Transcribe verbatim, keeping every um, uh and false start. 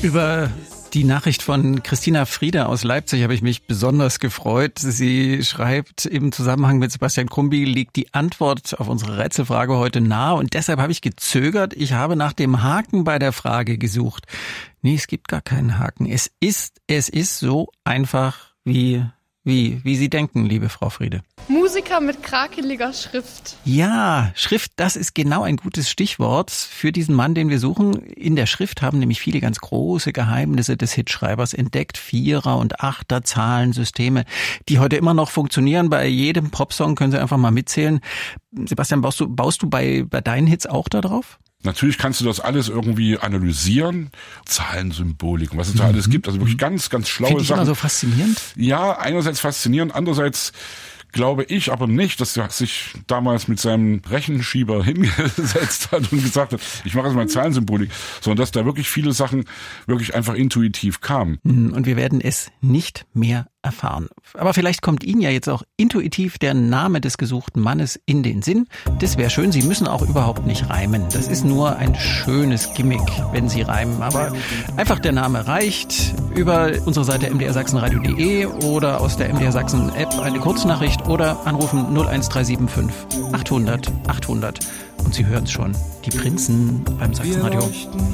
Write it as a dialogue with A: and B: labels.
A: Über die Nachricht von Christina Friede aus Leipzig habe ich mich besonders gefreut. Sie schreibt, im Zusammenhang mit Sebastian Krumbiegel liegt die Antwort auf unsere Rätselfrage heute nahe und deshalb habe ich gezögert. Ich habe nach dem Haken bei der Frage gesucht. Nee, es gibt gar keinen Haken. Es ist, es ist so einfach wie, wie, wie Sie denken, liebe Frau Friede.
B: Musiker mit krakeliger Schrift.
A: Ja, Schrift, das ist genau ein gutes Stichwort für diesen Mann, den wir suchen. In der Schrift haben nämlich viele ganz große Geheimnisse des Hitschreibers entdeckt. Vierer- und Achter-Zahlensysteme, die heute immer noch funktionieren. Bei jedem Popsong können Sie einfach mal mitzählen. Sebastian, baust du, baust du bei, bei deinen Hits auch da drauf?
C: Natürlich kannst du das alles irgendwie analysieren. Zahlensymbolik und was es da alles gibt. Also wirklich ganz, ganz schlaue
A: Finde ich
C: Sachen.
A: Immer so faszinierend.
C: Ja, einerseits faszinierend, andererseits glaube ich aber nicht, dass er sich damals mit seinem Rechenschieber hingesetzt hat und gesagt hat, ich mache jetzt mal Zahlensymbolik, sondern dass da wirklich viele Sachen wirklich einfach intuitiv kamen.
A: Und wir werden es nicht mehr erfahren. Aber vielleicht kommt Ihnen ja jetzt auch intuitiv der Name des gesuchten Mannes in den Sinn. Das wäre schön. Sie müssen auch überhaupt nicht reimen. Das ist nur ein schönes Gimmick, wenn Sie reimen. Aber einfach der Name reicht. Über unsere Seite m d r sachsen radio punkt d e oder aus der M D R Sachsen App eine Kurznachricht oder anrufen null eins drei sieben fünf achthundert achthundert. Und Sie hören es schon. Die Prinzen beim Sachsenradio.